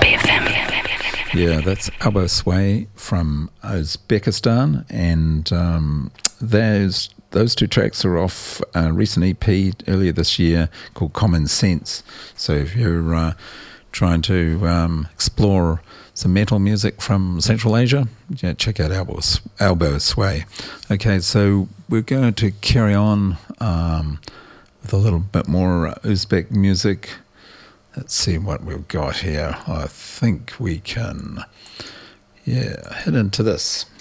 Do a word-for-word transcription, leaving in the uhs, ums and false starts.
F M. Yeah, that's Albo Sway from Uzbekistan, and um, those those two tracks are off a recent E P earlier this year called Common Sense. So if you're uh, trying to um, explore some metal music from Central Asia, yeah, check out Albo, Albo Sway. Okay, so we're going to carry on um, with a little bit more Uzbek music. Let's see what we've got here. I think we can, yeah, head into this.